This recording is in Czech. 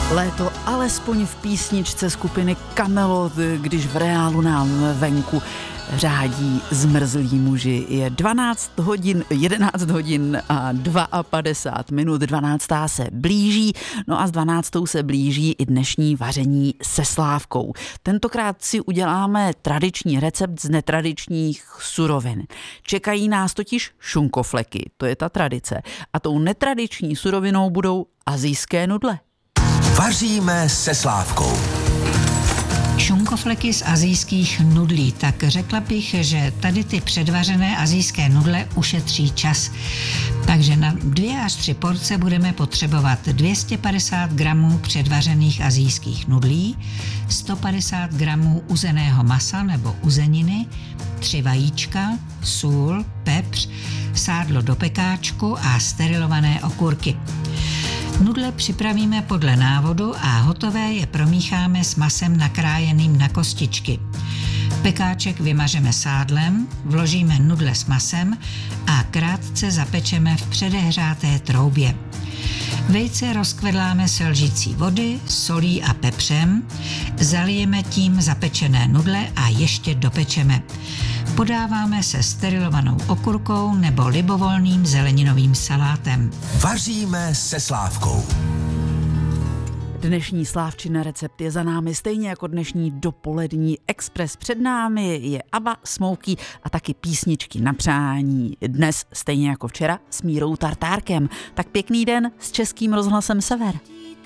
Léto alespoň v písničce skupiny Kamelot, když v reálu nám venku řádí zmrzlí muži. Je 11 hodin a 52 minut, 12. se blíží, no a s 12. se blíží i dnešní vaření se slávkou. Tentokrát si uděláme tradiční recept z netradičních surovin. Čekají nás totiž šunkofleky, to je ta tradice, a tou netradiční surovinou budou asijské nudle. Vaříme se slávkou. Šunkofleky z asijských nudlí, tak řekla bych, že tady ty předvařené asijské nudle ušetří čas. Takže na 2 až 3 porce budeme potřebovat 250 gramů předvařených asijských nudlí, 150 gramů uzeného masa nebo uzeniny, 3 vajíčka, sůl, pepř, sádlo do pekáčku a sterilované okurky. Nudle připravíme podle návodu a hotové je promícháme s masem nakrájeným na kostičky. Pekáček vymažeme sádlem, vložíme nudle s masem a krátce zapečeme v předehřáté troubě. Vejce rozkvedláme se lžící vody, solí a pepřem, zalijeme tím zapečené nudle a ještě dopečeme. Podáváme se sterilovanou okurkou nebo libovolným zeleninovým salátem. Vaříme se slávkou. Dnešní slávčina recept je za námi, stejně jako dnešní dopolední Express. Před námi je Abba, Smokey a taky písničky na přání. Dnes, stejně jako včera, s Mírou Tartárkem. Tak pěkný den s Českým rozhlasem Sever.